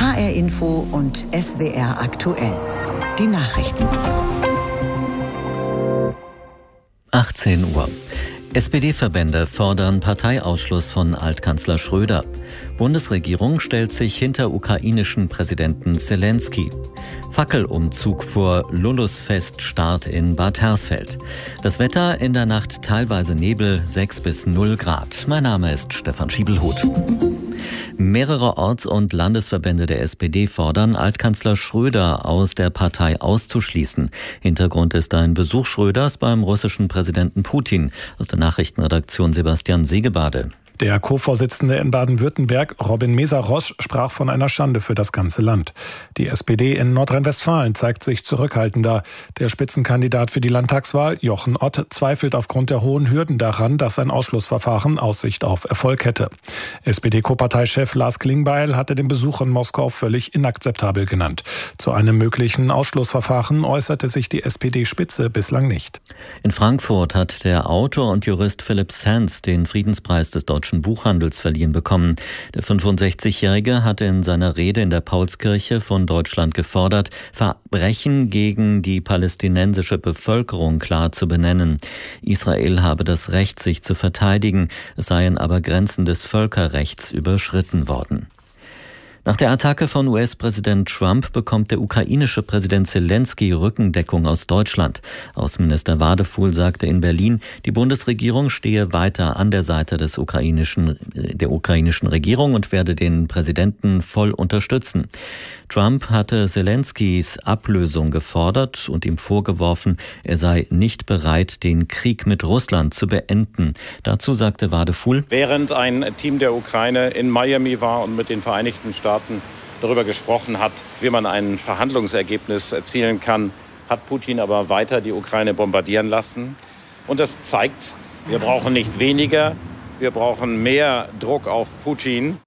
HR Info und SWR aktuell. Die Nachrichten. 18 Uhr. SPD-Verbände fordern Parteiausschluss von Altkanzler Schröder. Bundesregierung stellt sich hinter ukrainischen Präsidenten Zelensky. Fackelumzug vor Lullusfest-Start in Bad Hersfeld. Das Wetter in der Nacht teilweise Nebel, 6 bis 0 Grad. Mein Name ist Stefan Schiebelhut. Mehrere Orts- und Landesverbände der SPD fordern, Altkanzler Schröder aus der Partei auszuschließen. Hintergrund ist ein Besuch Schröders beim russischen Präsidenten Putin. Aus der Nachrichtenredaktion Sebastian Segebade. Der Co-Vorsitzende in Baden-Württemberg, Robin Mesarosch, sprach von einer Schande für das ganze Land. Die SPD in Nordrhein-Westfalen zeigt sich zurückhaltender. Der Spitzenkandidat für die Landtagswahl, Jochen Ott, zweifelt aufgrund der hohen Hürden daran, dass ein Ausschlussverfahren Aussicht auf Erfolg hätte. SPD-Co-Parteichef Lars Klingbeil hatte den Besuch in Moskau völlig inakzeptabel genannt. Zu einem möglichen Ausschlussverfahren äußerte sich die SPD-Spitze bislang nicht. In Frankfurt hat der Autor und Jurist Philipp Sands den Friedenspreis des Deutschen Buchhandels verliehen bekommen. Der 65-Jährige hatte in seiner Rede in der Paulskirche von Deutschland gefordert, Verbrechen gegen die palästinensische Bevölkerung klar zu benennen. Israel habe das Recht, sich zu verteidigen, es seien aber Grenzen des Völkerrechts überschritten worden. Nach der Attacke von US-Präsident Trump bekommt der ukrainische Präsident Zelensky Rückendeckung aus Deutschland. Außenminister Wadefuhl sagte in Berlin, die Bundesregierung stehe weiter an der Seite der ukrainischen Regierung und werde den Präsidenten voll unterstützen. Trump hatte Zelenskys Ablösung gefordert und ihm vorgeworfen, er sei nicht bereit, den Krieg mit Russland zu beenden. Dazu sagte Wadefuhl: Während ein Team der Ukraine in Miami war und mit den Vereinigten Staaten darüber gesprochen hat, wie man ein Verhandlungsergebnis erzielen kann, hat Putin aber weiter die Ukraine bombardieren lassen. Und das zeigt, wir brauchen nicht weniger, wir brauchen mehr Druck auf Putin.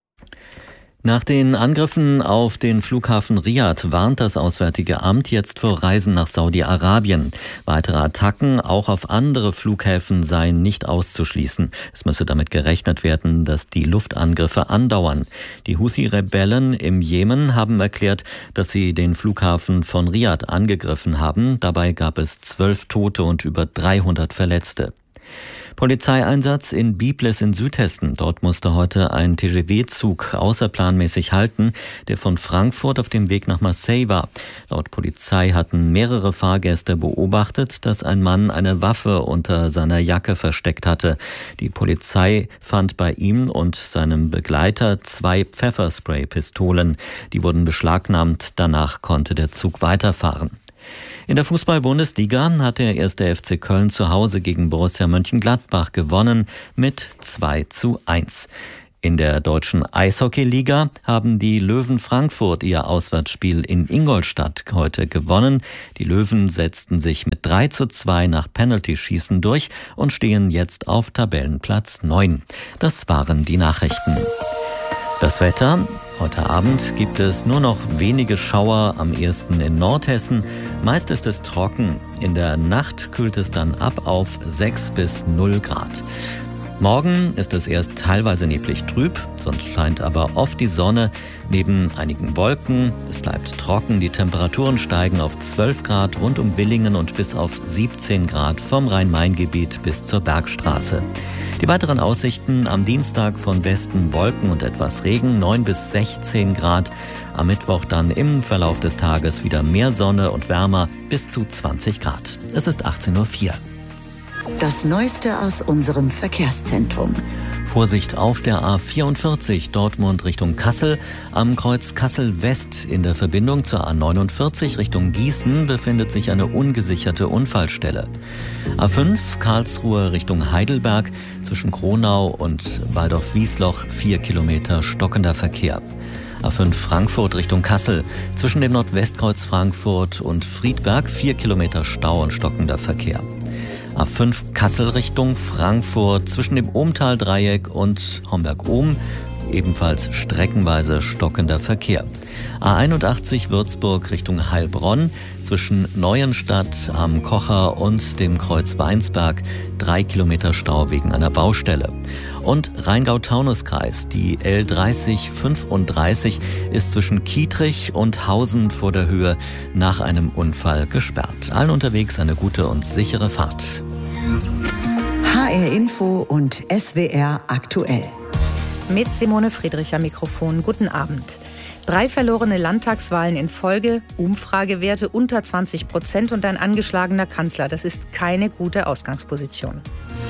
Nach den Angriffen auf den Flughafen Riad warnt das Auswärtige Amt jetzt vor Reisen nach Saudi-Arabien. Weitere Attacken auch auf andere Flughäfen seien nicht auszuschließen. Es müsse damit gerechnet werden, dass die Luftangriffe andauern. Die Houthi-Rebellen im Jemen haben erklärt, dass sie den Flughafen von Riad angegriffen haben. Dabei gab es 12 Tote und über 300 Verletzte. Polizeieinsatz in Biblis in Südhessen. Dort musste heute ein TGV-Zug außerplanmäßig halten, der von Frankfurt auf dem Weg nach Marseille war. Laut Polizei hatten mehrere Fahrgäste beobachtet, dass ein Mann eine Waffe unter seiner Jacke versteckt hatte. Die Polizei fand bei ihm und seinem Begleiter 2 Pfefferspray-Pistolen. Die wurden beschlagnahmt. Danach konnte der Zug weiterfahren. In der Fußball-Bundesliga hat der 1. FC Köln zu Hause gegen Borussia Mönchengladbach gewonnen mit 2:1. In der deutschen Eishockeyliga haben die Löwen Frankfurt ihr Auswärtsspiel in Ingolstadt heute gewonnen. Die Löwen setzten sich mit 3:2 nach Penaltyschießen durch und stehen jetzt auf Tabellenplatz 9. Das waren die Nachrichten. Das Wetter. Heute Abend gibt es nur noch wenige Schauer, am ehesten in Nordhessen. Meist ist es trocken. In der Nacht kühlt es dann ab auf 6 bis 0 Grad. Morgen ist es erst teilweise neblig trüb, sonst scheint aber oft die Sonne neben einigen Wolken. Es bleibt trocken, die Temperaturen steigen auf 12 Grad rund um Willingen und bis auf 17 Grad vom Rhein-Main-Gebiet bis zur Bergstraße. Die weiteren Aussichten: am Dienstag von Westen Wolken und etwas Regen, 9 bis 16 Grad. Am Mittwoch dann im Verlauf des Tages wieder mehr Sonne und wärmer bis zu 20 Grad. Es ist 18:04 Uhr. Das Neueste aus unserem Verkehrszentrum. Vorsicht auf der A44 Dortmund Richtung Kassel. Am Kreuz Kassel-West in der Verbindung zur A49 Richtung Gießen befindet sich eine ungesicherte Unfallstelle. A5 Karlsruhe Richtung Heidelberg zwischen Kronau und Waldorf-Wiesloch 4 Kilometer stockender Verkehr. A5 Frankfurt Richtung Kassel zwischen dem Nordwestkreuz Frankfurt und Friedberg 4 Kilometer Stau und stockender Verkehr. A5 Kassel Richtung Frankfurt zwischen dem Ohmtal-Dreieck und Homberg-Ohm ebenfalls streckenweise stockender Verkehr. A81 Würzburg Richtung Heilbronn zwischen Neuenstadt am Kocher und dem Kreuz Weinsberg 3 Kilometer Stau wegen einer Baustelle. Und Rheingau-Taunus-Kreis, die L3035 ist zwischen Kietrich und Hausen vor der Höhe nach einem Unfall gesperrt. Allen unterwegs eine gute und sichere Fahrt. HR Info und SWR aktuell. Mit Simone Friedrich am Mikrofon. Guten Abend. 3 verlorene Landtagswahlen in Folge, Umfragewerte unter 20% und ein angeschlagener Kanzler. Das ist keine gute Ausgangsposition.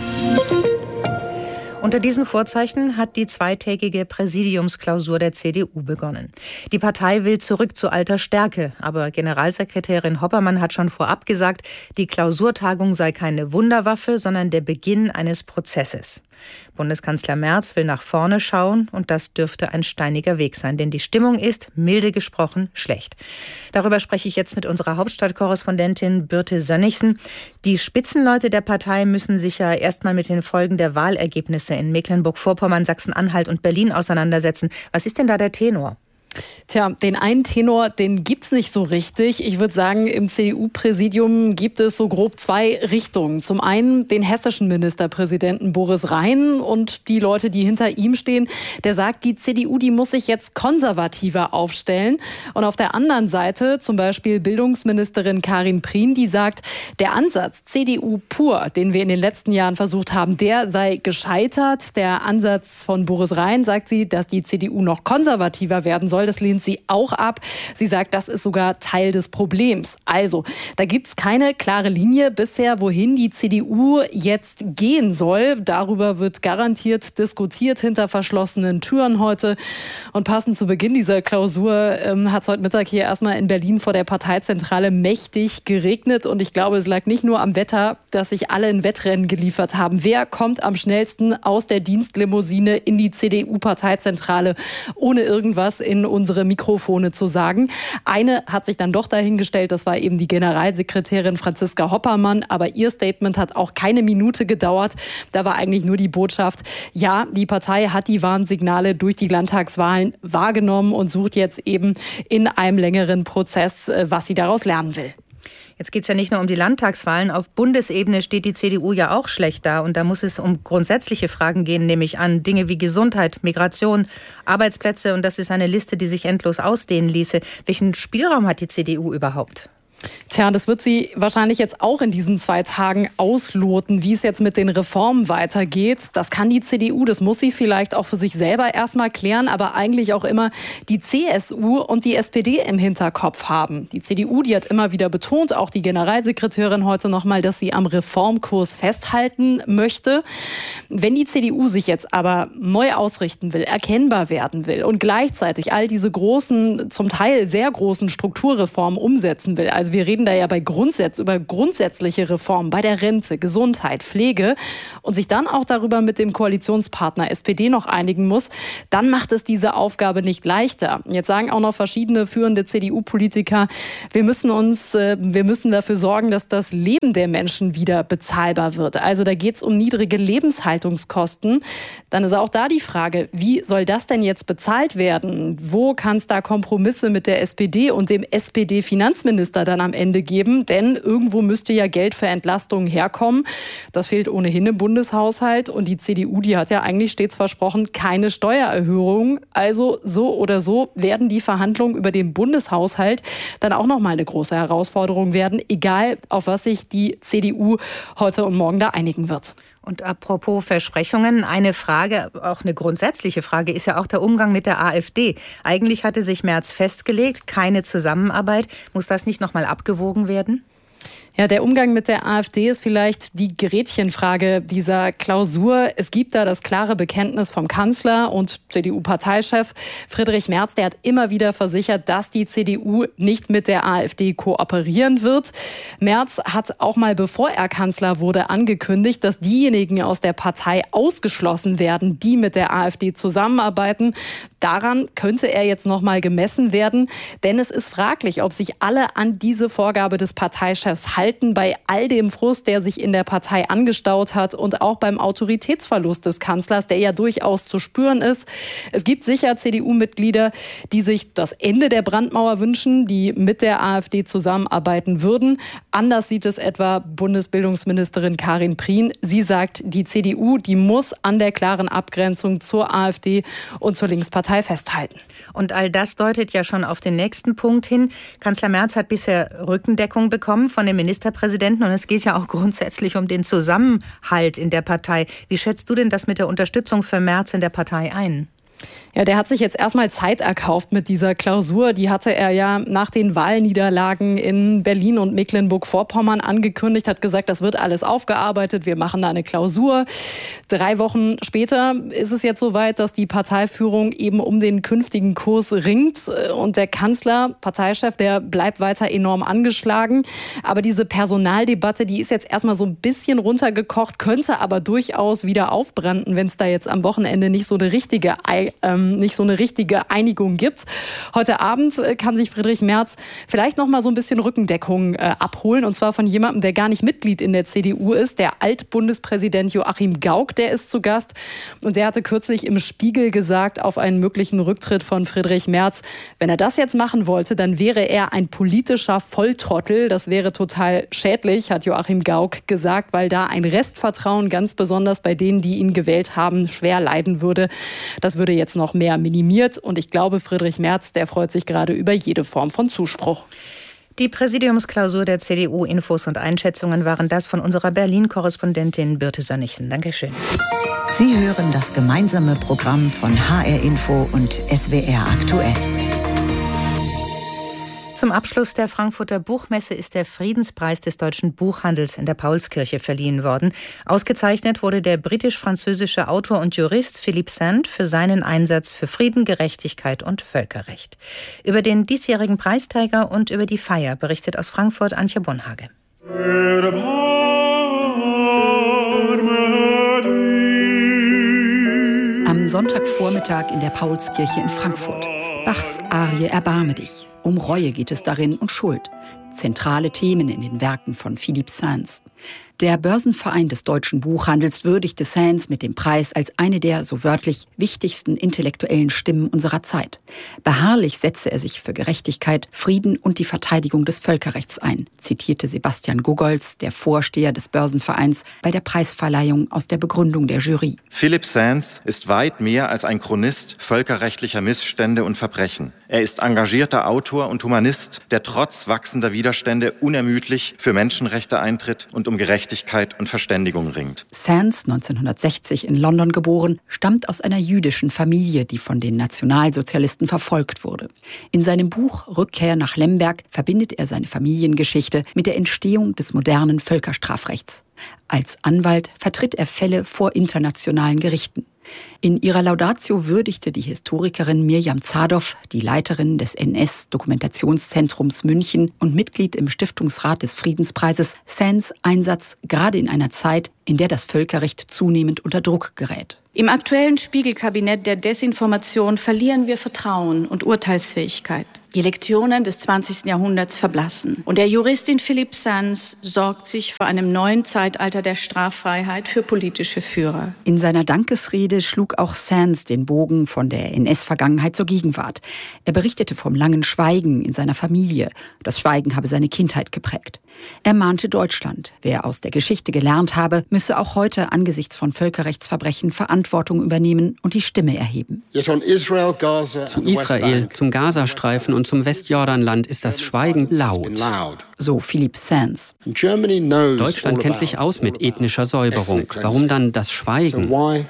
Unter diesen Vorzeichen hat die zweitägige Präsidiumsklausur der CDU begonnen. Die Partei will zurück zu alter Stärke, aber Generalsekretärin Hoppermann hat schon vorab gesagt, die Klausurtagung sei keine Wunderwaffe, sondern der Beginn eines Prozesses. Bundeskanzler Merz will nach vorne schauen und das dürfte ein steiniger Weg sein, denn die Stimmung ist, milde gesprochen, schlecht. Darüber spreche ich jetzt mit unserer Hauptstadtkorrespondentin Birte Sönnigsen. Die Spitzenleute der Partei müssen sich ja erstmal mit den Folgen der Wahlergebnisse in Mecklenburg-Vorpommern, Sachsen-Anhalt und Berlin auseinandersetzen. Was ist denn da der Tenor? Tja, den einen Tenor, den gibt's nicht so richtig. Ich würde sagen, im CDU-Präsidium gibt es so grob 2 Richtungen. Zum einen den hessischen Ministerpräsidenten Boris Rhein und die Leute, die hinter ihm stehen. Der sagt, die CDU, die muss sich jetzt konservativer aufstellen. Und auf der anderen Seite zum Beispiel Bildungsministerin Karin Prien, die sagt, der Ansatz CDU pur, den wir in den letzten Jahren versucht haben, der sei gescheitert. Der Ansatz von Boris Rhein, sagt sie, dass die CDU noch konservativer werden soll. Das lehnt sie auch ab. Sie sagt, das ist sogar Teil des Problems. Also, da gibt es keine klare Linie bisher, wohin die CDU jetzt gehen soll. Darüber wird garantiert diskutiert hinter verschlossenen Türen heute. Und passend zu Beginn dieser Klausur hat es heute Mittag hier erstmal in Berlin vor der Parteizentrale mächtig geregnet. Und ich glaube, es lag nicht nur am Wetter, dass sich alle ein Wettrennen geliefert haben. Wer kommt am schnellsten aus der Dienstlimousine in die CDU-Parteizentrale, ohne irgendwas in unsere Mikrofone zu sagen? Eine hat sich dann doch dahingestellt, das war eben die Generalsekretärin Franziska Hoppermann, aber ihr Statement hat auch keine Minute gedauert. Da war eigentlich nur die Botschaft, ja, die Partei hat die Warnsignale durch die Landtagswahlen wahrgenommen und sucht jetzt eben in einem längeren Prozess, was sie daraus lernen will. Jetzt geht es ja nicht nur um die Landtagswahlen. Auf Bundesebene steht die CDU ja auch schlecht da. Und da muss es um grundsätzliche Fragen gehen, nämlich an Dinge wie Gesundheit, Migration, Arbeitsplätze. Und das ist eine Liste, die sich endlos ausdehnen ließe. Welchen Spielraum hat die CDU überhaupt? Tja, das wird sie wahrscheinlich jetzt auch in diesen 2 Tagen ausloten, wie es jetzt mit den Reformen weitergeht. Das kann die CDU, das muss sie vielleicht auch für sich selber erstmal klären, aber eigentlich auch immer die CSU und die SPD im Hinterkopf haben. Die CDU, die hat immer wieder betont, auch die Generalsekretärin heute nochmal, dass sie am Reformkurs festhalten möchte. Wenn die CDU sich jetzt aber neu ausrichten will, erkennbar werden will und gleichzeitig all diese großen, zum Teil sehr großen Strukturreformen umsetzen will, also wir reden da ja über grundsätzliche Reformen bei der Rente, Gesundheit, Pflege und sich dann auch darüber mit dem Koalitionspartner SPD noch einigen muss, dann macht es diese Aufgabe nicht leichter. Jetzt sagen auch noch verschiedene führende CDU-Politiker, wir müssen dafür sorgen, dass das Leben der Menschen wieder bezahlbar wird. Also da geht es um niedrige Lebenshaltungskosten. Dann ist auch da die Frage, wie soll das denn jetzt bezahlt werden? Wo kann es da Kompromisse mit der SPD und dem SPD-Finanzminister dann am Ende geben? Denn irgendwo müsste ja Geld für Entlastungen herkommen. Das fehlt ohnehin im Bundeshaushalt. Und die CDU, die hat ja eigentlich stets versprochen, keine Steuererhöhung. Also so oder so werden die Verhandlungen über den Bundeshaushalt dann auch nochmal eine große Herausforderung werden, egal auf was sich die CDU heute und morgen da einigen wird. Und apropos Versprechungen, eine Frage, auch eine grundsätzliche Frage, ist ja auch der Umgang mit der AfD. Eigentlich hatte sich Merz festgelegt, keine Zusammenarbeit. Muss das nicht nochmal abgewogen werden? Ja, der Umgang mit der AfD ist vielleicht die Gretchenfrage dieser Klausur. Es gibt da das klare Bekenntnis vom Kanzler und CDU-Parteichef Friedrich Merz. Der hat immer wieder versichert, dass die CDU nicht mit der AfD kooperieren wird. Merz hat auch mal, bevor er Kanzler wurde, angekündigt, dass diejenigen aus der Partei ausgeschlossen werden, die mit der AfD zusammenarbeiten. Daran könnte er jetzt nochmal gemessen werden, denn es ist fraglich, ob sich alle an diese Vorgabe des Parteichefs halten, bei all dem Frust, der sich in der Partei angestaut hat und auch beim Autoritätsverlust des Kanzlers, der ja durchaus zu spüren ist. Es gibt sicher CDU-Mitglieder, die sich das Ende der Brandmauer wünschen, die mit der AfD zusammenarbeiten würden. Anders sieht es etwa Bundesbildungsministerin Karin Prien. Sie sagt, die CDU, die muss an der klaren Abgrenzung zur AfD und zur Linkspartei festhalten. Und all das deutet ja schon auf den nächsten Punkt hin. Kanzler Merz hat bisher Rückendeckung bekommen von dem Ministerpräsidenten und es geht ja auch grundsätzlich um den Zusammenhalt in der Partei. Wie schätzt du denn das mit der Unterstützung für Merz in der Partei ein? Ja, der hat sich jetzt erstmal Zeit erkauft mit dieser Klausur. Die hatte er ja nach den Wahlniederlagen in Berlin und Mecklenburg-Vorpommern angekündigt, hat gesagt, das wird alles aufgearbeitet, wir machen da eine Klausur. 3 Wochen später ist es jetzt soweit, dass die Parteiführung eben um den künftigen Kurs ringt. Und der Kanzler, Parteichef, der bleibt weiter enorm angeschlagen. Aber diese Personaldebatte, die ist jetzt erstmal so ein bisschen runtergekocht, könnte aber durchaus wieder aufbranden, wenn es da jetzt am Wochenende nicht so eine richtige Einigung gibt. Heute Abend kann sich Friedrich Merz vielleicht noch mal so ein bisschen Rückendeckung abholen. Und zwar von jemandem, der gar nicht Mitglied in der CDU ist. Der Altbundespräsident Joachim Gauck, der ist zu Gast. Und der hatte kürzlich im Spiegel gesagt, auf einen möglichen Rücktritt von Friedrich Merz, wenn er das jetzt machen wollte, dann wäre er ein politischer Volltrottel. Das wäre total schädlich, hat Joachim Gauck gesagt, weil da ein Restvertrauen ganz besonders bei denen, die ihn gewählt haben, schwer leiden würde. Das würde jetzt noch mehr minimiert. Und ich glaube, Friedrich Merz, der freut sich gerade über jede Form von Zuspruch. Die Präsidiumsklausur der CDU, Infos und Einschätzungen waren das von unserer Berlin-Korrespondentin Birte Sönnigsen. Dankeschön. Sie hören das gemeinsame Programm von HR Info und SWR aktuell. Zum Abschluss der Frankfurter Buchmesse ist der Friedenspreis des deutschen Buchhandels in der Paulskirche verliehen worden. Ausgezeichnet wurde der britisch-französische Autor und Jurist Philippe Sand für seinen Einsatz für Frieden, Gerechtigkeit und Völkerrecht. Über den diesjährigen Preisträger und über die Feier berichtet aus Frankfurt Antje Bonhage. Am Sonntagvormittag in der Paulskirche in Frankfurt. Bachs Arie Erbarme dich. Um Reue geht es darin und Schuld. Zentrale Themen in den Werken von Philippe Sands. Der Börsenverein des deutschen Buchhandels würdigte Sands mit dem Preis als eine der, so wörtlich, wichtigsten intellektuellen Stimmen unserer Zeit. Beharrlich setzte er sich für Gerechtigkeit, Frieden und die Verteidigung des Völkerrechts ein, zitierte Sebastian Gugolz, der Vorsteher des Börsenvereins, bei der Preisverleihung aus der Begründung der Jury. Philippe Sands ist weit mehr als ein Chronist völkerrechtlicher Missstände und Verbrechen. Er ist engagierter Autor und Humanist, der trotz wachsender Widerstände unermüdlich für Menschenrechte eintritt und um Gerechtigkeit und Verständigung ringt. Sands, 1960 in London geboren, stammt aus einer jüdischen Familie, die von den Nationalsozialisten verfolgt wurde. In seinem Buch Rückkehr nach Lemberg verbindet er seine Familiengeschichte mit der Entstehung des modernen Völkerstrafrechts. Als Anwalt vertritt er Fälle vor internationalen Gerichten. In ihrer Laudatio würdigte die Historikerin Mirjam Zadow, die Leiterin des NS-Dokumentationszentrums München und Mitglied im Stiftungsrat des Friedenspreises, Sands Einsatz gerade in einer Zeit, in der das Völkerrecht zunehmend unter Druck gerät. Im aktuellen Spiegelkabinett der Desinformation verlieren wir Vertrauen und Urteilsfähigkeit. Die Lektionen des 20. Jahrhunderts verblassen. Und der Juristin Philippe Sands sorgt sich vor einem neuen Zeitalter der Straffreiheit für politische Führer. In seiner Dankesrede schlug auch Sands den Bogen von der NS-Vergangenheit zur Gegenwart. Er berichtete vom langen Schweigen in seiner Familie. Das Schweigen habe seine Kindheit geprägt. Er mahnte Deutschland. Wer aus der Geschichte gelernt habe, müsse auch heute angesichts von Völkerrechtsverbrechen Verantwortung übernehmen und die Stimme erheben. Zu Israel, zum Gazastreifen und zum Westjordanland ist das Schweigen laut. So Philippe Sands. Deutschland kennt sich aus mit ethnischer Säuberung. Warum dann das Schweigen?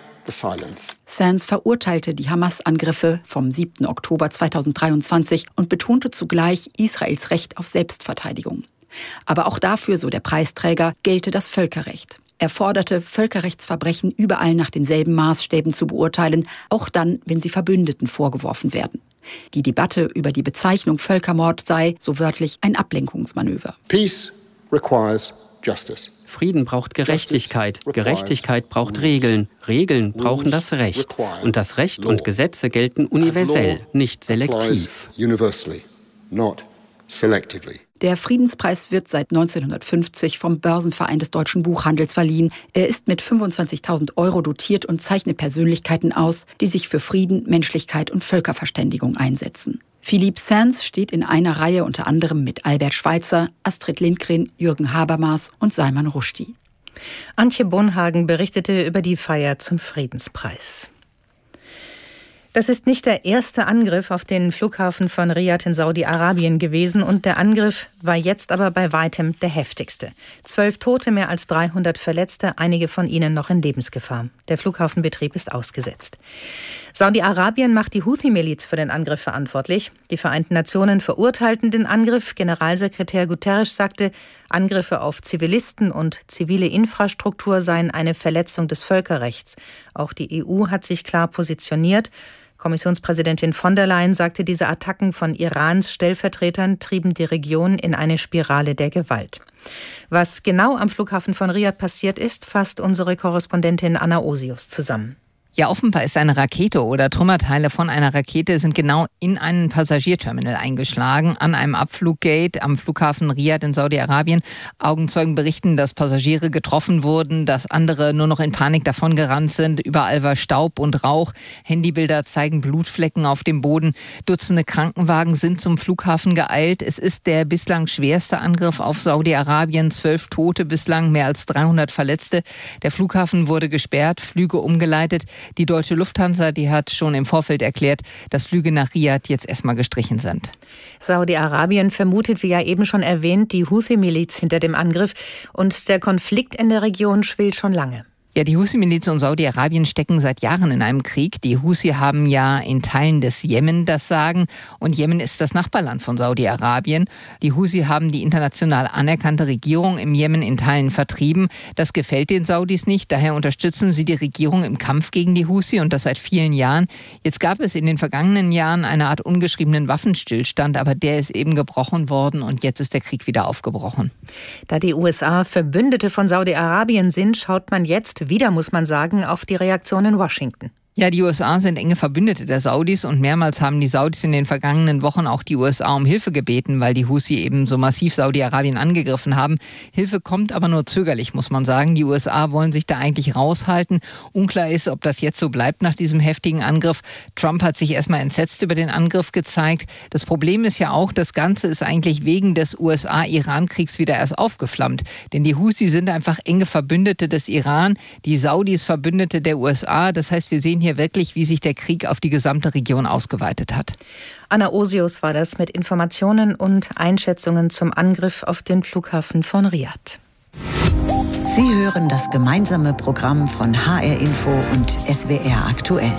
Sands verurteilte die Hamas-Angriffe vom 7. Oktober 2023 und betonte zugleich Israels Recht auf Selbstverteidigung. Aber auch dafür, so der Preisträger, gelte das Völkerrecht. Er forderte, Völkerrechtsverbrechen überall nach denselben Maßstäben zu beurteilen, auch dann, wenn sie Verbündeten vorgeworfen werden. Die Debatte über die Bezeichnung Völkermord sei, so wörtlich, ein Ablenkungsmanöver. Peace requires Frieden braucht Gerechtigkeit. Gerechtigkeit braucht Regeln. Regeln brauchen das Recht. Und das Recht und Gesetze gelten universell, nicht selektiv. Der Friedenspreis wird seit 1950 vom Börsenverein des deutschen Buchhandels verliehen. Er ist mit 25.000 € dotiert und zeichnet Persönlichkeiten aus, die sich für Frieden, Menschlichkeit und Völkerverständigung einsetzen. Philippe Sands steht in einer Reihe unter anderem mit Albert Schweitzer, Astrid Lindgren, Jürgen Habermas und Salman Rushdie. Antje Bonhagen berichtete über die Feier zum Friedenspreis. Das ist nicht der erste Angriff auf den Flughafen von Riyadh in Saudi-Arabien gewesen und der Angriff war jetzt aber bei weitem der heftigste. 12 Tote, mehr als 300 Verletzte, einige von ihnen noch in Lebensgefahr. Der Flughafenbetrieb ist ausgesetzt. Saudi-Arabien macht die Houthi-Miliz für den Angriff verantwortlich. Die Vereinten Nationen verurteilten den Angriff. Generalsekretär Guterres sagte, Angriffe auf Zivilisten und zivile Infrastruktur seien eine Verletzung des Völkerrechts. Auch die EU hat sich klar positioniert. Kommissionspräsidentin von der Leyen sagte, diese Attacken von Irans Stellvertretern trieben die Region in eine Spirale der Gewalt. Was genau am Flughafen von Riyadh passiert ist, fasst unsere Korrespondentin Anna Osius zusammen. Ja, offenbar ist eine Rakete oder Trümmerteile von einer Rakete sind genau in einen Passagierterminal eingeschlagen, an einem Abfluggate am Flughafen Riyadh in Saudi-Arabien. Augenzeugen berichten, dass Passagiere getroffen wurden, dass andere nur noch in Panik davongerannt sind. Überall war Staub und Rauch. Handybilder zeigen Blutflecken auf dem Boden. Dutzende Krankenwagen sind zum Flughafen geeilt. Es ist der bislang schwerste Angriff auf Saudi-Arabien. 12 Tote bislang, mehr als 300 Verletzte. Der Flughafen wurde gesperrt, Flüge umgeleitet. Die deutsche Lufthansa, die hat schon im Vorfeld erklärt, dass Flüge nach Riyadh jetzt erstmal gestrichen sind. Saudi-Arabien vermutet, wie ja eben schon erwähnt, die Houthi-Miliz hinter dem Angriff. Und der Konflikt in der Region schwelt schon lange. Ja, die Houthi-Miliz und Saudi-Arabien stecken seit Jahren in einem Krieg. Die Houthi haben ja in Teilen des Jemen das Sagen und Jemen ist das Nachbarland von Saudi-Arabien. Die Houthi haben die international anerkannte Regierung im Jemen in Teilen vertrieben. Das gefällt den Saudis nicht, daher unterstützen sie die Regierung im Kampf gegen die Houthi und das seit vielen Jahren. Jetzt gab es in den vergangenen Jahren eine Art ungeschriebenen Waffenstillstand, aber der ist eben gebrochen worden und jetzt ist der Krieg wieder aufgebrochen. Da die USA Verbündete von Saudi-Arabien sind, schaut man jetzt wieder, muss man sagen, auf die Reaktion in Washington. Ja, die USA sind enge Verbündete der Saudis und mehrmals haben die Saudis in den vergangenen Wochen auch die USA um Hilfe gebeten, weil die Houthi eben so massiv Saudi-Arabien angegriffen haben. Hilfe kommt aber nur zögerlich, muss man sagen. Die USA wollen sich da eigentlich raushalten. Unklar ist, ob das jetzt so bleibt nach diesem heftigen Angriff. Trump hat sich erstmal entsetzt über den Angriff gezeigt. Das Problem ist ja auch, das Ganze ist eigentlich wegen des USA-Iran-Kriegs wieder erst aufgeflammt. Denn die Houthi sind einfach enge Verbündete des Iran, die Saudis Verbündete der USA. Das heißt, wir sehen hier wirklich, wie sich der Krieg auf die gesamte Region ausgeweitet hat. Anna Osius war das mit Informationen und Einschätzungen zum Angriff auf den Flughafen von Riyadh. Sie hören das gemeinsame Programm von HR Info und SWR aktuell.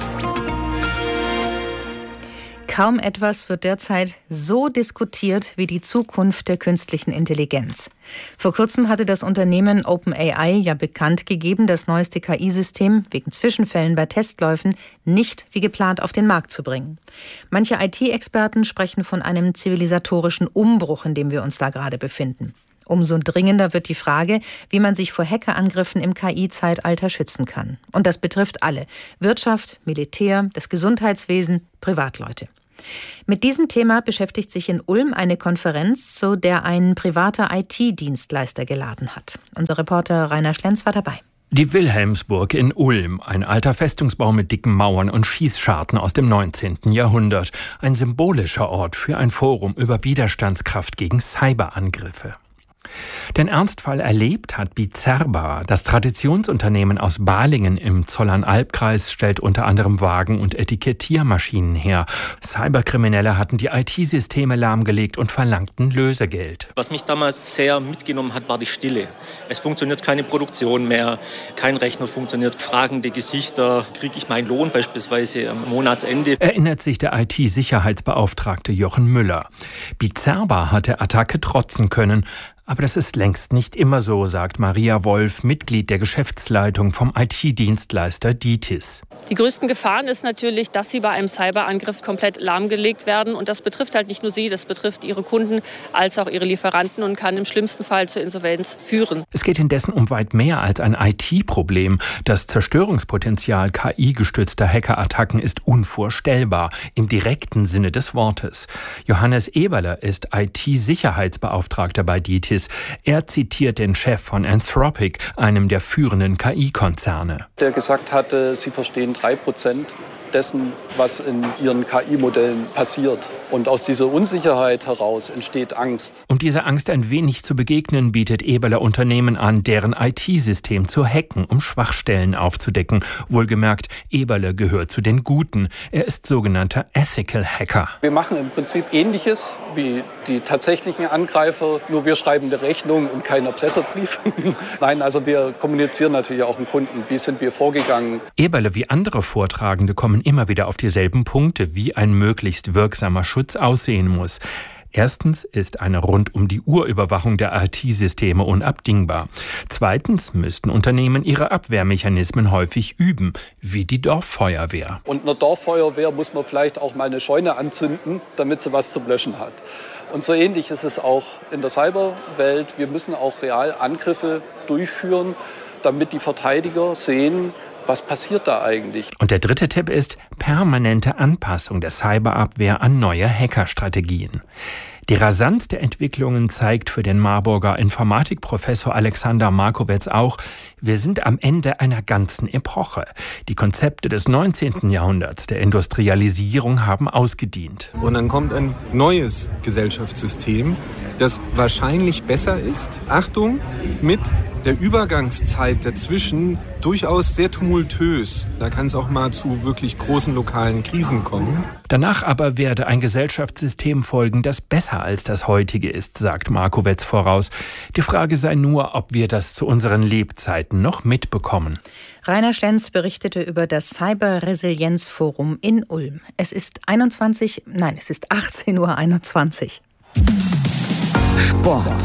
Kaum etwas wird derzeit so diskutiert wie die Zukunft der künstlichen Intelligenz. Vor kurzem hatte das Unternehmen OpenAI ja bekannt gegeben, das neueste KI-System wegen Zwischenfällen bei Testläufen nicht wie geplant auf den Markt zu bringen. Manche IT-Experten sprechen von einem zivilisatorischen Umbruch, in dem wir uns da gerade befinden. Umso dringender wird die Frage, wie man sich vor Hackerangriffen im KI-Zeitalter schützen kann. Und das betrifft alle: Wirtschaft, Militär, das Gesundheitswesen, Privatleute. Mit diesem Thema beschäftigt sich in Ulm eine Konferenz, zu der ein privater IT-Dienstleister geladen hat. Unser Reporter Rainer Schlenz war dabei. Die Wilhelmsburg in Ulm, ein alter Festungsbau mit dicken Mauern und Schießscharten aus dem 19. Jahrhundert. Ein symbolischer Ort für ein Forum über Widerstandskraft gegen Cyberangriffe. Den Ernstfall erlebt hat Bizerba. Das Traditionsunternehmen aus Balingen im Zollernalbkreis stellt unter anderem Wagen- und Etikettiermaschinen her. Cyberkriminelle hatten die IT-Systeme lahmgelegt und verlangten Lösegeld. Was mich damals sehr mitgenommen hat, war die Stille. Es funktioniert keine Produktion mehr, kein Rechner funktioniert, fragende Gesichter. Kriege ich meinen Lohn beispielsweise am Monatsende? Erinnert sich der IT-Sicherheitsbeauftragte Jochen Müller. Bizerba hat der Attacke trotzen können, Aber das ist längst nicht immer so, sagt Maria Wolf, Mitglied der Geschäftsleitung vom IT-Dienstleister DITIS. Die größten Gefahren ist natürlich, dass sie bei einem Cyberangriff komplett lahmgelegt werden. Und das betrifft halt nicht nur sie, das betrifft ihre Kunden als auch ihre Lieferanten und kann im schlimmsten Fall zur Insolvenz führen. Es geht indessen um weit mehr als ein IT-Problem. Das Zerstörungspotenzial KI-gestützter Hackerattacken ist unvorstellbar, im direkten Sinne des Wortes. Johannes Eberle ist IT-Sicherheitsbeauftragter bei DITIS. Er zitiert den Chef von Anthropic, einem der führenden KI-Konzerne. Der gesagt hatte, sie verstehen 3% dessen, was in ihren KI-Modellen passiert. Und aus dieser Unsicherheit heraus entsteht Angst. Um dieser Angst ein wenig zu begegnen, bietet Eberle Unternehmen an, deren IT-System zu hacken, um Schwachstellen aufzudecken. Wohlgemerkt, Eberle gehört zu den Guten. Er ist sogenannter Ethical Hacker. Wir machen im Prinzip Ähnliches wie die tatsächlichen Angreifer, nur wir schreiben eine Rechnung und kein Erpresserbrief. Nein, also wir kommunizieren natürlich auch mit Kunden. Wie sind wir vorgegangen? Eberle wie andere Vortragende kommen immer wieder auf dieselben Punkte, wie ein möglichst wirksamer Schutz aussehen muss. Erstens ist eine Rund-um-die-Uhr-Überwachung der IT-Systeme unabdingbar. Zweitens müssten Unternehmen ihre Abwehrmechanismen häufig üben, wie die Dorffeuerwehr. Und einer Dorffeuerwehr muss man vielleicht auch mal eine Scheune anzünden, damit sie was zum Löschen hat. Und so ähnlich ist es auch in der Cyberwelt. Wir müssen auch real Angriffe durchführen, damit die Verteidiger sehen, was passiert da eigentlich? Und der dritte Tipp ist permanente Anpassung der Cyberabwehr an neue Hackerstrategien. Die Rasanz der Entwicklungen zeigt für den Marburger Informatikprofessor Alexander Markowitz auch, wir sind am Ende einer ganzen Epoche. Die Konzepte des 19. Jahrhunderts der Industrialisierung haben ausgedient. Und dann kommt ein neues Gesellschaftssystem, das wahrscheinlich besser ist. Achtung, mit der Übergangszeit dazwischen durchaus sehr tumultös. Da kann es auch mal zu wirklich großen lokalen Krisen kommen. Danach aber werde ein Gesellschaftssystem folgen, das besser als das heutige ist, sagt Markowitz voraus. Die Frage sei nur, ob wir das zu unseren Lebzeiten noch mitbekommen. Rainer Stenz berichtete über das Cyber-Resilienz-Forum in Ulm. Es ist 18:21 Uhr. Sport.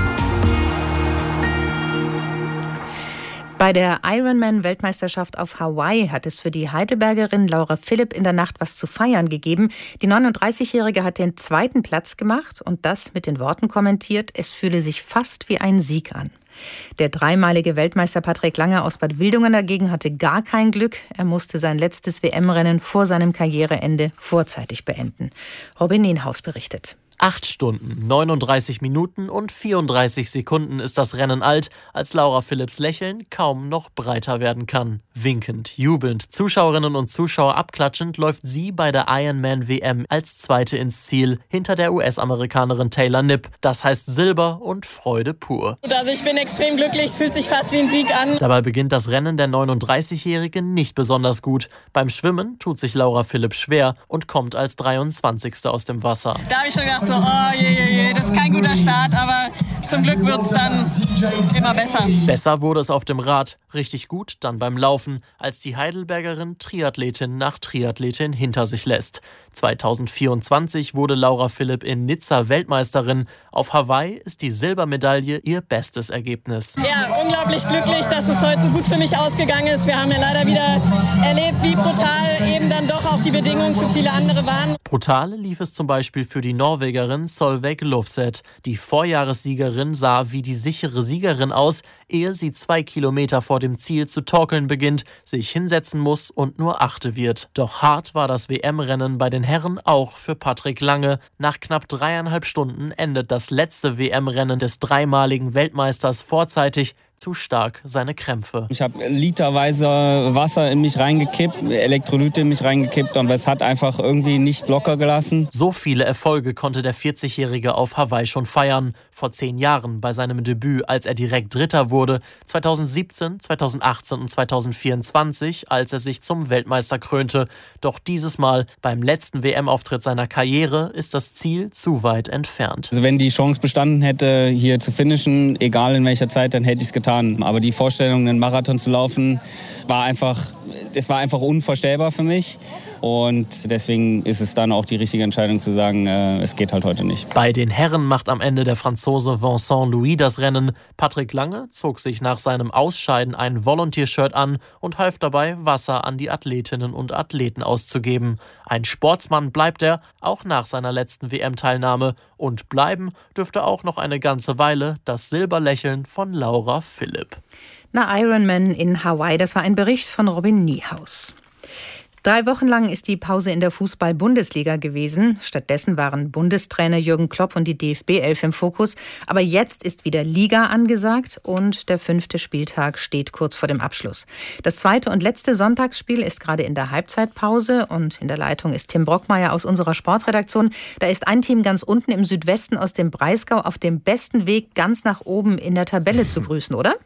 Bei der Ironman-Weltmeisterschaft auf Hawaii hat es für die Heidelbergerin Laura Philipp in der Nacht was zu feiern gegeben. Die 39-Jährige hat den 2. Platz gemacht und das mit den Worten kommentiert, es fühle sich fast wie ein Sieg an. Der dreimalige Weltmeister Patrick Lange aus Bad Wildungen dagegen hatte gar kein Glück. Er musste sein letztes WM-Rennen vor seinem Karriereende vorzeitig beenden. Robin Nienhaus berichtet. 8 Stunden, 39 Minuten und 34 Sekunden ist das Rennen alt, als Laura Philipps Lächeln kaum noch breiter werden kann. Winkend, jubelnd, Zuschauerinnen und Zuschauer abklatschend läuft sie bei der Ironman-WM als Zweite ins Ziel, hinter der US-Amerikanerin Taylor Knipp. Das heißt Silber und Freude pur. Also ich bin extrem glücklich, es fühlt sich fast wie ein Sieg an. Dabei beginnt das Rennen der 39-Jährigen nicht besonders gut. Beim Schwimmen tut sich Laura Philipp schwer und kommt als 23. aus dem Wasser. Da habe ich schon gedacht, so, oh je, das ist kein guter Start, aber zum Glück wird es dann immer besser. Besser wurde es auf dem Rad, richtig gut dann beim Laufen, als die Heidelbergerin Triathletin nach Triathletin hinter sich lässt. 2024 wurde Laura Philipp in Nizza Weltmeisterin. Auf Hawaii ist die Silbermedaille ihr bestes Ergebnis. Ja, unglaublich glücklich, dass es heute so gut für mich ausgegangen ist. Wir haben ja leider wieder erlebt, wie brutal eben dann doch auch die Bedingungen für viele andere waren. Brutal lief es zum Beispiel für die Norwegerin Solveig Lofseth. Die Vorjahressiegerin sah wie die sichere Siegerin aus, ehe sie 2 Kilometer vor dem Ziel zu torkeln beginnt, sich hinsetzen muss und nur 8. wird. Doch hart war das WM-Rennen bei den Herren auch für Patrick Lange. Nach knapp 3,5 Stunden endet das letzte WM-Rennen des dreimaligen Weltmeisters vorzeitig. Zu stark seine Krämpfe. Ich habe literweise Wasser in mich reingekippt, Elektrolyte in mich reingekippt, aber es hat einfach irgendwie nicht locker gelassen. So viele Erfolge konnte der 40-Jährige auf Hawaii schon feiern. Vor 10 Jahren bei seinem Debüt, als er direkt Dritter wurde. 2017, 2018 und 2024, als er sich zum Weltmeister krönte. Doch dieses Mal, beim letzten WM-Auftritt seiner Karriere, ist das Ziel zu weit entfernt. Also wenn die Chance bestanden hätte, hier zu finishen, egal in welcher Zeit, dann hätte ich es getan. Aber die Vorstellung, einen Marathon zu laufen, war einfach das war einfach unvorstellbar für mich. Und deswegen ist es dann auch die richtige Entscheidung zu sagen, es geht halt heute nicht. Bei den Herren macht am Ende der Franzose Vincent Louis das Rennen. Patrick Lange zog sich nach seinem Ausscheiden ein Volunteer-Shirt an und half dabei, Wasser an die Athletinnen und Athleten auszugeben. Ein Sportsmann bleibt er, auch nach seiner letzten WM-Teilnahme. Und bleiben dürfte auch noch eine ganze Weile das Silberlächeln von Laura Philipp. Na, Ironman in Hawaii, das war ein Bericht von Robin Niehaus. 3 Wochen lang ist die Pause in der Fußball-Bundesliga gewesen. Stattdessen waren Bundestrainer Jürgen Klopp und die DFB-Elf im Fokus. Aber jetzt ist wieder Liga angesagt und der 5. Spieltag steht kurz vor dem Abschluss. Das 2. und letzte Sonntagsspiel ist gerade in der Halbzeitpause und in der Leitung ist Tim Brockmeier aus unserer Sportredaktion. Da ist ein Team ganz unten im Südwesten aus dem Breisgau auf dem besten Weg, ganz nach oben in der Tabelle zu grüßen, oder?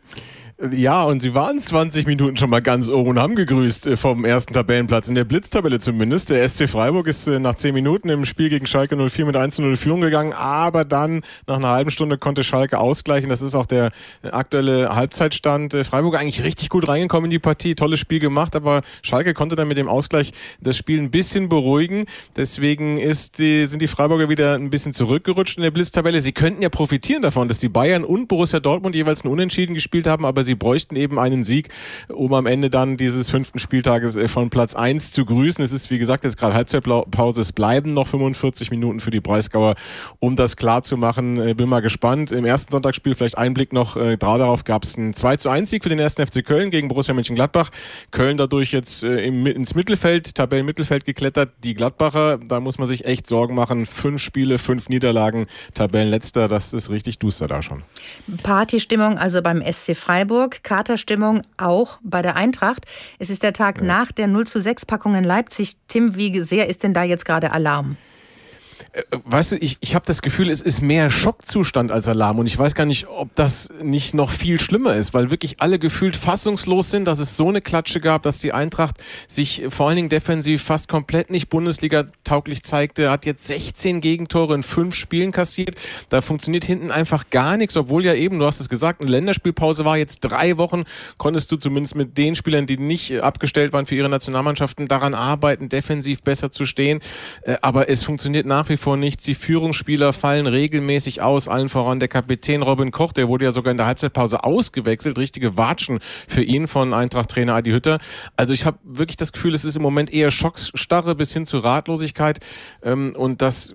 Ja, und sie waren 20 Minuten schon mal ganz oben und haben gegrüßt vom ersten Tabellenplatz, in der Blitztabelle zumindest. Der SC Freiburg ist nach 10 Minuten im Spiel gegen Schalke 04 mit 1:0 Führung gegangen, aber dann nach einer halben Stunde konnte Schalke ausgleichen. Das ist auch der aktuelle Halbzeitstand. Freiburg eigentlich richtig gut reingekommen in die Partie, tolles Spiel gemacht, aber Schalke konnte dann mit dem Ausgleich das Spiel ein bisschen beruhigen. Deswegen sind die Freiburger wieder ein bisschen zurückgerutscht in der Blitztabelle. Sie könnten ja profitieren davon, dass die Bayern und Borussia Dortmund jeweils ein Unentschieden gespielt haben, aber sie bräuchten eben einen Sieg, um am Ende dann dieses 5. Spieltages von Platz 1 zu grüßen. Es ist, wie gesagt, jetzt gerade Halbzeitpause. Es bleiben noch 45 Minuten für die Breisgauer, um das klar zu machen. Bin mal gespannt. Im ersten Sonntagsspiel vielleicht Einblick noch. Darauf gab es einen 2:1-Sieg für den 1. FC Köln gegen Borussia Mönchengladbach. Köln dadurch jetzt ins Mittelfeld, Tabellenmittelfeld geklettert. Die Gladbacher, da muss man sich echt Sorgen machen. 5 Spiele, 5 Niederlagen, Tabellenletzter. Das ist richtig duster da schon. Partystimmung also beim SC Freiburg. Katerstimmung auch bei der Eintracht. Es ist der Tag nach der 0:6-Packung in Leipzig. Tim, wie sehr ist denn da jetzt gerade Alarm? Weißt du, ich habe das Gefühl, es ist mehr Schockzustand als Alarm und ich weiß gar nicht, ob das nicht noch viel schlimmer ist, weil wirklich alle gefühlt fassungslos sind, dass es so eine Klatsche gab, dass die Eintracht sich vor allen Dingen defensiv fast komplett nicht Bundesliga-tauglich zeigte, hat jetzt 16 Gegentore in 5 Spielen kassiert, da funktioniert hinten einfach gar nichts, obwohl ja eben, du hast es gesagt, eine Länderspielpause war, jetzt 3 Wochen konntest du zumindest mit den Spielern, die nicht abgestellt waren für ihre Nationalmannschaften, daran arbeiten, defensiv besser zu stehen, aber es funktioniert nach wie vor nichts. Die Führungsspieler fallen regelmäßig aus, allen voran der Kapitän Robin Koch, der wurde ja sogar in der Halbzeitpause ausgewechselt, richtige Watschen für ihn von Eintracht-Trainer Adi Hütter. Also ich habe wirklich das Gefühl, es ist im Moment eher Schocksstarre bis hin zu Ratlosigkeit und das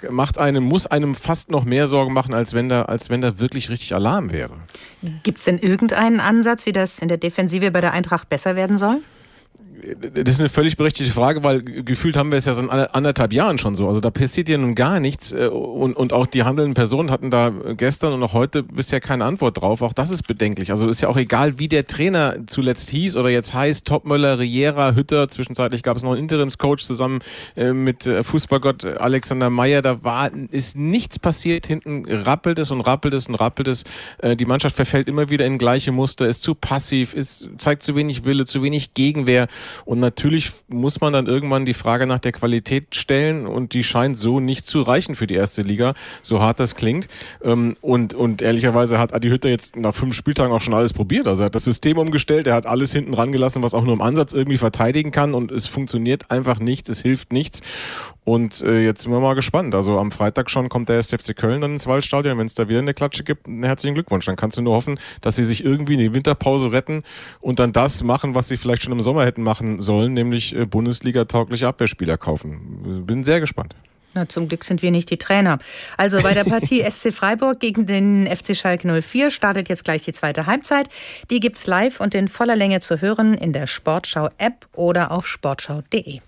muss einem fast noch mehr Sorgen machen, als wenn da wirklich richtig Alarm wäre. Gibt es denn irgendeinen Ansatz, wie das in der Defensive bei der Eintracht besser werden soll? Das ist eine völlig berechtigte Frage, weil gefühlt haben wir es ja seit 1,5 Jahren schon so. Also da passiert ja nun gar nichts und auch die handelnden Personen hatten da gestern und auch heute bisher keine Antwort drauf. Auch das ist bedenklich. Also ist ja auch egal, wie der Trainer zuletzt hieß oder jetzt heißt, Topmöller, Riera, Hütter. Zwischenzeitlich gab es noch einen Interimscoach zusammen mit Fußballgott Alexander Meyer. Ist nichts passiert. Hinten rappelt es. Die Mannschaft verfällt immer wieder in gleiche Muster, ist zu passiv, zeigt zu wenig Wille, zu wenig Gegenwehr. Und natürlich muss man dann irgendwann die Frage nach der Qualität stellen und die scheint so nicht zu reichen für die erste Liga, so hart das klingt. Und ehrlicherweise hat Adi Hütter jetzt nach 5 Spieltagen auch schon alles probiert. Also er hat das System umgestellt, er hat alles hinten rangelassen, was auch nur im Ansatz irgendwie verteidigen kann und es funktioniert einfach nichts, es hilft nichts. Und jetzt sind wir mal gespannt. Also am Freitag schon kommt der FC Köln dann ins Waldstadion. Wenn es da wieder eine Klatsche gibt, herzlichen Glückwunsch. Dann kannst du nur hoffen, dass sie sich irgendwie in die Winterpause retten und dann das machen, was sie vielleicht schon im Sommer hätten machen sollen, nämlich Bundesliga-taugliche Abwehrspieler kaufen. Bin sehr gespannt. Na, zum Glück sind wir nicht die Trainer. Also bei der Partie SC Freiburg gegen den FC Schalke 04 startet jetzt gleich die zweite Halbzeit. Die gibt's live und in voller Länge zu hören in der Sportschau-App oder auf sportschau.de.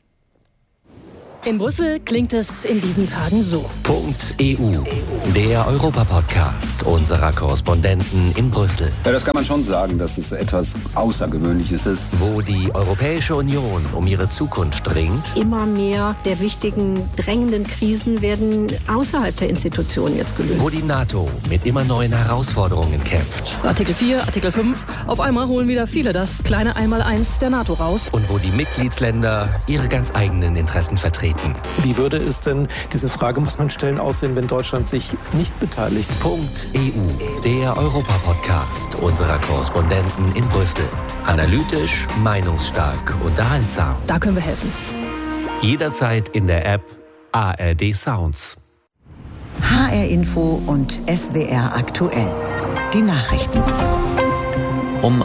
In Brüssel klingt es in diesen Tagen so. .eu, der Europa-Podcast unserer Korrespondenten in Brüssel. Ja, das kann man schon sagen, dass es etwas Außergewöhnliches ist. Wo die Europäische Union um ihre Zukunft ringt. Immer mehr der wichtigen, drängenden Krisen werden außerhalb der Institutionen jetzt gelöst. Wo die NATO mit immer neuen Herausforderungen kämpft. Artikel 4, Artikel 5, auf einmal holen wieder viele das kleine Einmaleins der NATO raus. Und wo die Mitgliedsländer ihre ganz eigenen Interessen vertreten. vertreten. Wie würde es denn, diese Frage muss man stellen, aussehen, wenn Deutschland sich nicht beteiligt? EU, der Europa-Podcast unserer Korrespondenten in Brüssel. Analytisch, meinungsstark, unterhaltsam. Da können wir helfen. Jederzeit in der App ARD Sounds. HR Info und SWR aktuell. Die Nachrichten. Um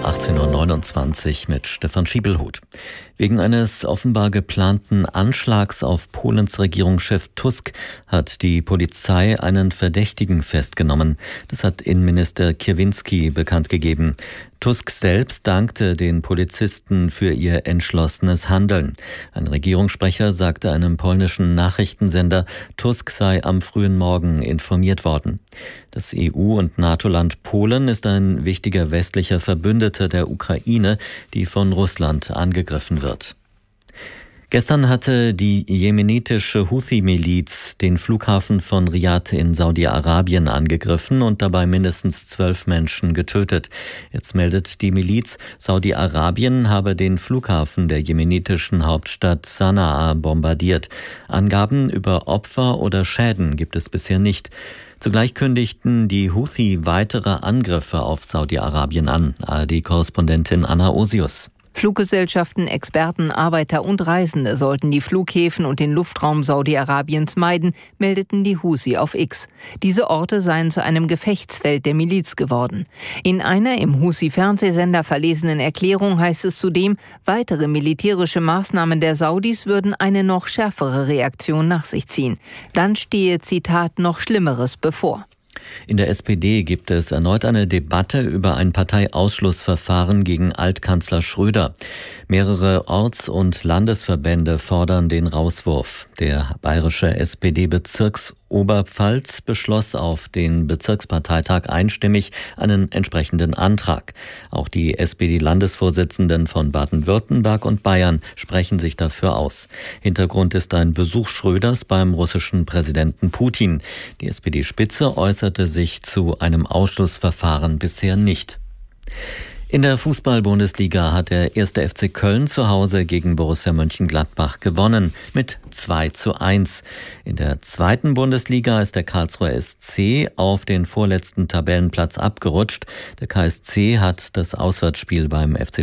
18.29 Uhr mit Stefan Schiebelhut. Wegen eines offenbar geplanten Anschlags auf Polens Regierungschef Tusk hat die Polizei einen Verdächtigen festgenommen. Das hat Innenminister Kierwiński bekannt gegeben. Tusk selbst dankte den Polizisten für ihr entschlossenes Handeln. Ein Regierungssprecher sagte einem polnischen Nachrichtensender, Tusk sei am frühen Morgen informiert worden. Das EU- und NATO-Land Polen ist ein wichtiger westlicher Verbündeter der Ukraine, die von Russland angegriffen wird. Gestern hatte die jemenitische Houthi-Miliz den Flughafen von Riad in Saudi-Arabien angegriffen und dabei mindestens 12 Menschen getötet. Jetzt meldet die Miliz, Saudi-Arabien habe den Flughafen der jemenitischen Hauptstadt Sanaa bombardiert. Angaben über Opfer oder Schäden gibt es bisher nicht. Zugleich kündigten die Houthi weitere Angriffe auf Saudi-Arabien an. ARD-Korrespondentin Anna Osius. Fluggesellschaften, Experten, Arbeiter und Reisende sollten die Flughäfen und den Luftraum Saudi-Arabiens meiden, meldeten die Houthi auf X. Diese Orte seien zu einem Gefechtsfeld der Miliz geworden. In einer im Houthi-Fernsehsender verlesenen Erklärung heißt es zudem, weitere militärische Maßnahmen der Saudis würden eine noch schärfere Reaktion nach sich ziehen. Dann stehe, Zitat, noch Schlimmeres bevor. In der SPD gibt es erneut eine Debatte über ein Parteiausschlussverfahren gegen Altkanzler Schröder. Mehrere Orts- und Landesverbände fordern den Rauswurf. Der bayerische SPD-Bezirksoberpfalz beschloss auf den Bezirksparteitag einstimmig einen entsprechenden Antrag. Auch die SPD-Landesvorsitzenden von Baden-Württemberg und Bayern sprechen sich dafür aus. Hintergrund ist ein Besuch Schröders beim russischen Präsidenten Putin. Die SPD-Spitze äußerte sich zu einem Ausschlussverfahren bisher nicht. In der Fußball-Bundesliga hat der 1. FC Köln zu Hause gegen Borussia Mönchengladbach gewonnen mit 2:1. In der zweiten Bundesliga ist der Karlsruher SC auf den vorletzten Tabellenplatz abgerutscht. Der KSC hat das Auswärtsspiel beim FC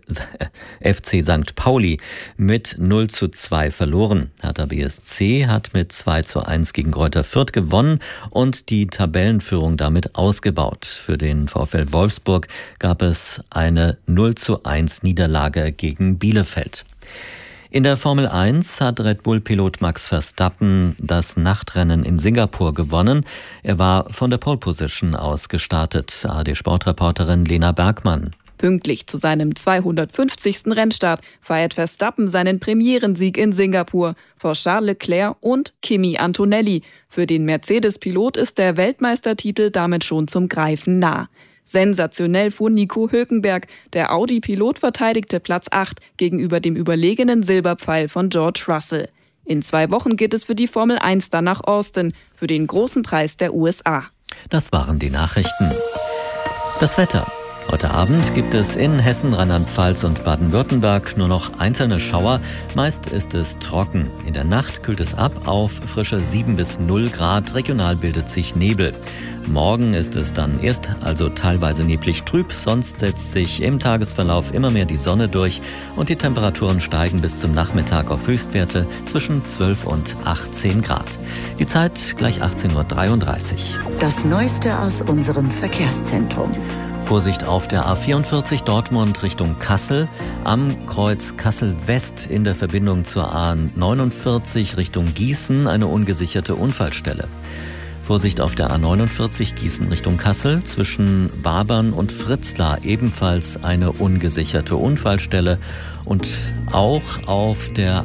St. Pauli mit 0:2 verloren. Hertha BSC hat mit 2:1 gegen Greuther Fürth gewonnen und die Tabellenführung damit ausgebaut. Für den VfL Wolfsburg gab es eine 0:1 Niederlage gegen Bielefeld. In der Formel 1 hat Red Bull-Pilot Max Verstappen das Nachtrennen in Singapur gewonnen. Er war von der Pole Position aus gestartet. ARD-Sportreporterin Lena Bergmann. Pünktlich zu seinem 250. Rennstart feiert Verstappen seinen Premierensieg in Singapur vor Charles Leclerc und Kimi Antonelli. Für den Mercedes-Pilot ist der Weltmeistertitel damit schon zum Greifen nah. Sensationell fuhr Nico Hülkenberg. Der Audi-Pilot verteidigte Platz 8 gegenüber dem überlegenen Silberpfeil von George Russell. In 2 Wochen geht es für die Formel 1 dann nach Austin, für den großen Preis der USA. Das waren die Nachrichten. Das Wetter. Heute Abend gibt es in Hessen, Rheinland-Pfalz und Baden-Württemberg nur noch einzelne Schauer. Meist ist es trocken. In der Nacht kühlt es ab auf frische 7 bis 0 Grad. Regional bildet sich Nebel. Morgen ist es dann erst also teilweise neblig trüb, sonst setzt sich im Tagesverlauf immer mehr die Sonne durch und die Temperaturen steigen bis zum Nachmittag auf Höchstwerte zwischen 12 und 18 Grad. Die Zeit gleich 18.33 Uhr. Das Neueste aus unserem Verkehrszentrum. Vorsicht auf der A44 Dortmund Richtung Kassel. Am Kreuz Kassel-West in der Verbindung zur A49 Richtung Gießen eine ungesicherte Unfallstelle. Vorsicht auf der A49 Gießen Richtung Kassel, zwischen Wabern und Fritzlar ebenfalls eine ungesicherte Unfallstelle. Und auch auf der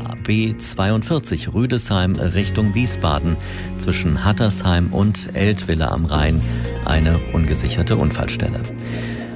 B42 Rüdesheim Richtung Wiesbaden, zwischen Hattersheim und Eltville am Rhein eine ungesicherte Unfallstelle.